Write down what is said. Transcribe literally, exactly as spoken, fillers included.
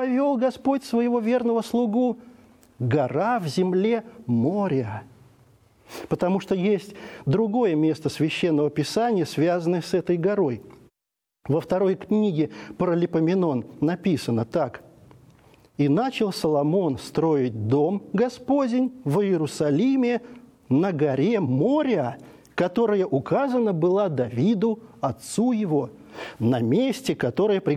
повел Господь своего верного слугу? Гора в земле Мория. Потому что есть другое место Священного Писания, связанное с этой горой. Во второй книге Паралипоменон написано так. «И начал Соломон строить дом Господень в Иерусалиме на горе Мория, которая указана была Давиду, отцу его, на месте, которое приготовлено